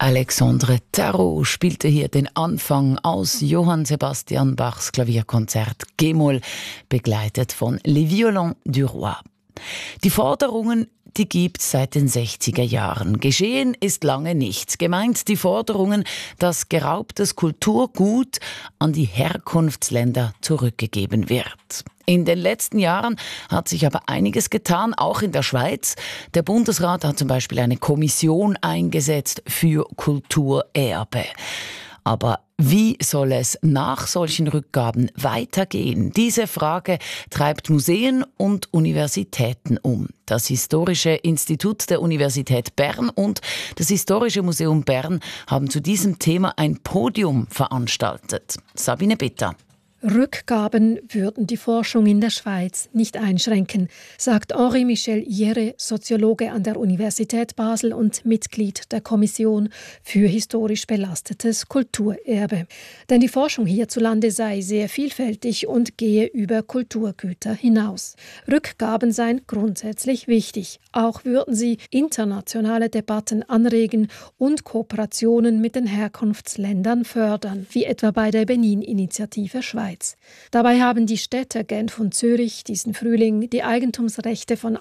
Alexandre Tarot spielte hier den Anfang aus Johann Sebastian Bachs Klavierkonzert G-Moll, begleitet von Les Violons du Roi. Die Forderungen, die gibt's seit den 60er Jahren. Geschehen ist lange nichts. Gemeint die Forderungen, dass geraubtes Kulturgut an die Herkunftsländer zurückgegeben wird. In den letzten Jahren hat sich aber einiges getan, auch in der Schweiz. Der Bundesrat hat zum Beispiel eine Kommission eingesetzt für Kulturerbe. Aber wie soll es nach solchen Rückgaben weitergehen? Diese Frage treibt Museen und Universitäten um. Das Historische Institut der Universität Bern und das Historische Museum Bern haben zu diesem Thema ein Podium veranstaltet. Sabine Bitter. Rückgaben würden die Forschung in der Schweiz nicht einschränken, sagt Henri-Michel Jere, Soziologe an der Universität Basel und Mitglied der Kommission für historisch belastetes Kulturerbe. Denn die Forschung hierzulande sei sehr vielfältig und gehe über Kulturgüter hinaus. Rückgaben seien grundsätzlich wichtig. Auch würden sie internationale Debatten anregen und Kooperationen mit den Herkunftsländern fördern, wie etwa bei der Benin-Initiative Schweiz. Dabei haben die Städte Genf und Zürich diesen Frühling die Eigentumsrechte von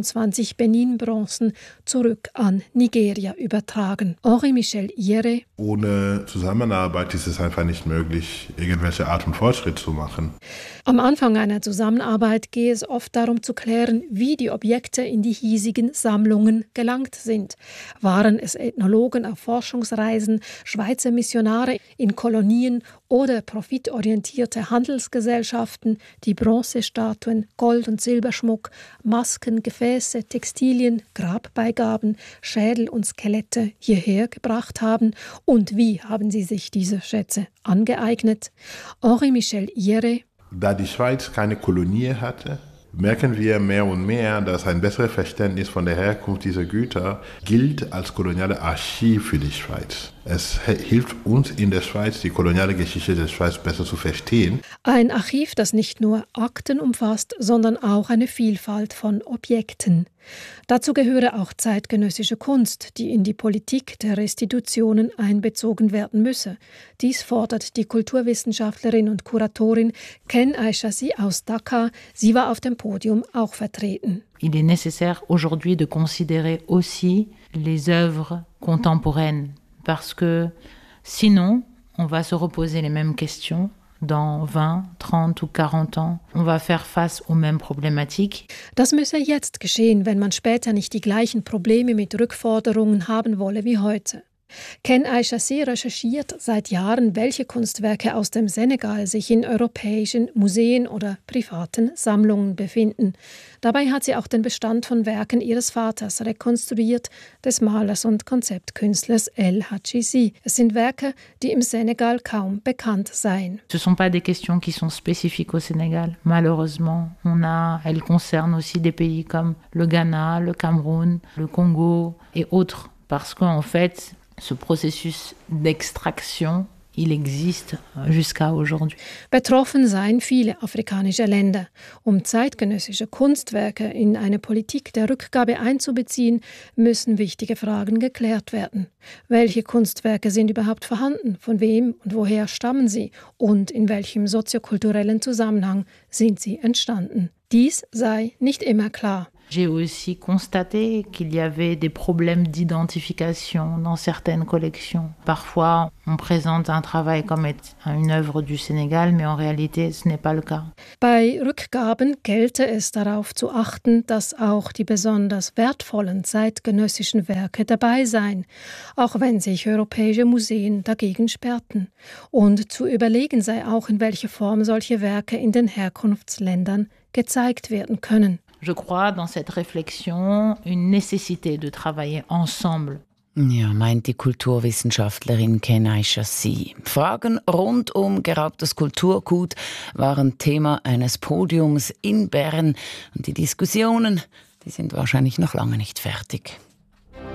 28 Benin-Bronzen zurück an Nigeria übertragen. Henri-Michel Jere. Ohne Zusammenarbeit ist es einfach nicht möglich, irgendwelche Art von Fortschritt zu machen. Am Anfang einer Zusammenarbeit gehe es oft darum zu klären, wie die Objekte in die hiesigen Sammlungen gelangt sind. Waren es Ethnologen auf Forschungsreisen, Schweizer Missionare in Kolonien oder profitorientierte Handelsgesellschaften, die Bronzestatuen, Gold- und Silberschmuck, Masken, Gefäße, Textilien, Grabbeigaben, Schädel und Skelette hierher gebracht haben und wie haben sie sich diese Schätze angeeignet? Henri-Michel Jere. Da die Schweiz keine Kolonie hatte, merken wir mehr und mehr, dass ein besseres Verständnis von der Herkunft dieser Güter gilt als koloniale Archiv für die Schweiz. Es hilft uns in der Schweiz, die koloniale Geschichte der Schweiz besser zu verstehen. Ein Archiv, das nicht nur Akten umfasst, sondern auch eine Vielfalt von Objekten. Dazu gehöre auch zeitgenössische Kunst, die in die Politik der Restitutionen einbezogen werden müsse. Dies fordert die Kulturwissenschaftlerin und Kuratorin Ken Aishazi aus Dakar. Sie war auf dem Podium auch vertreten. Il est nécessaire aujourd'hui de considérer aussi les œuvres contemporaines, parce que sinon, on va se reposer les mêmes questions. Dans 20, 30 ou 40 ans, on va faire face aux mêmes problématiques. Das müsse jetzt geschehen, wenn man später nicht die gleichen Probleme mit Rückforderungen haben wolle wie heute. Ken Aishazi recherchiert seit Jahren, welche Kunstwerke aus dem Senegal sich in europäischen Museen oder privaten Sammlungen befinden. Dabei hat sie auch den Bestand von Werken ihres Vaters rekonstruiert, des Malers und Konzeptkünstlers El Hadji. Es sind Werke, die im Senegal kaum bekannt seien. Ce sont pas des questions qui sont spécifiques au Sénégal. Malheureusement, elles concernent aussi des pays comme le Ghana, le Cameroun, le Congo et autres. Parce qu'en fait, ce processus d'extraction, il existe jusqu'à aujourd'hui. Betroffen seien viele afrikanische Länder. Um zeitgenössische Kunstwerke in eine Politik der Rückgabe einzubeziehen, müssen wichtige Fragen geklärt werden. Welche Kunstwerke sind überhaupt vorhanden? Von wem und woher stammen sie? Und in welchem soziokulturellen Zusammenhang sind sie entstanden? Dies sei nicht immer klar. J'ai aussi constaté qu'il y avait des problèmes d'identification dans certaines collections. Parfois, on présente un travail comme une œuvre du Sénégal, mais en réalité, ce n'est pas le cas. Bei Rückgaben gelte es darauf zu achten, dass auch die besonders wertvollen zeitgenössischen Werke dabei seien, auch wenn sich europäische Museen dagegen sperrten. Und zu überlegen sei auch, in welcher Form solche Werke in den Herkunftsländern gezeigt werden können. Je crois dans cette réflexion une nécessité de travailler ensemble. Ja, meint die Kulturwissenschaftlerin Ken Aishazi. Fragen rund um geraubtes Kulturgut waren Thema eines Podiums in Bern. Und die Diskussionen, die sind wahrscheinlich noch lange nicht fertig.